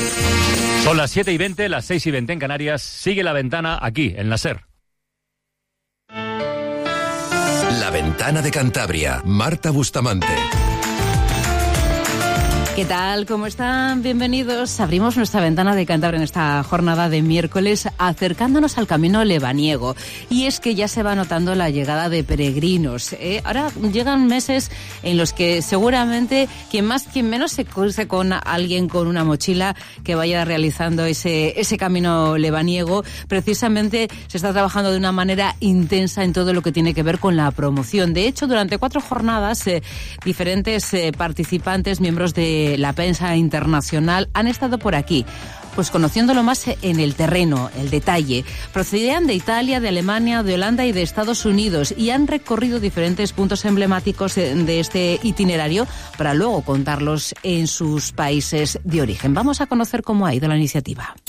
Son las 7:20, las 6:20 en Canarias. Sigue La Ventana aquí, en la SER. La Ventana de Cantabria. Marta Bustamante. ¿Qué tal? ¿Cómo están? Bienvenidos. Abrimos nuestra Ventana de Cantabria en esta jornada de miércoles acercándonos al camino lebaniego. Y es que ya se va notando la llegada de peregrinos. Ahora llegan meses en los que seguramente quien más, quien menos se cruce con alguien con una mochila que vaya realizando ese camino lebaniego. Precisamente se está trabajando de una manera intensa en todo lo que tiene que ver con la promoción. De hecho, durante 4 jornadas, diferentes participantes, miembros de la prensa internacional, han estado por aquí, pues conociéndolo más en el terreno, el detalle. Procedían de Italia, de Alemania, de Holanda y de Estados Unidos y han recorrido diferentes puntos emblemáticos de este itinerario para luego contarlos en sus países de origen. Vamos a conocer cómo ha ido la iniciativa.